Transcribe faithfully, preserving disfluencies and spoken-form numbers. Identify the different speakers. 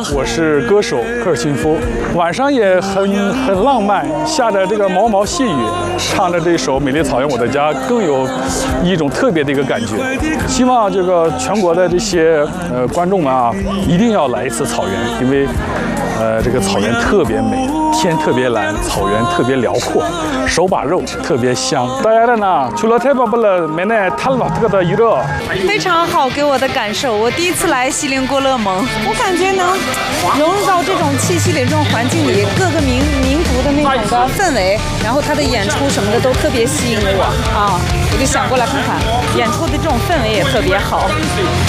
Speaker 1: 我是歌手科尔沁夫。晚上也很很浪漫，下着这个毛毛细雨，唱着这首《美丽草原我的家》，更有一种特别的一个感觉。希望这个全国的这些呃观众们啊，一定要来一次草原，因为呃这个草原特别美，天特别蓝，草原特别辽阔，手把肉特别香。大家的呢，除了太棒不了，没呢，他老这个的娱乐。
Speaker 2: 非常好，给我的感受。我第一次来锡林郭勒盟，我感觉能融入到这种气息里、这种环境里，各个民民族的那种的氛围，然后他的演出什么的都特别吸引我啊！我就想过来看看，演出的这种氛围也特别好。